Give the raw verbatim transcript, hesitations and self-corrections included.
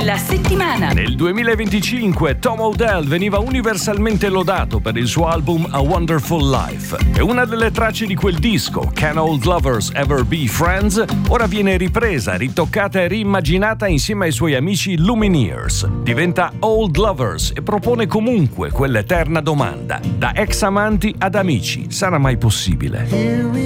della settimana. Nel duemilaventicinque Tom Odell veniva universalmente lodato per il suo album A Wonderful Life e una delle tracce di quel disco, Can Old Lovers Ever Be Friends, ora viene ripresa, ritoccata e riimmaginata insieme ai suoi amici Lumineers. Diventa Old Lovers e propone comunque quell'eterna domanda: da ex amanti ad amici, sarà mai possibile?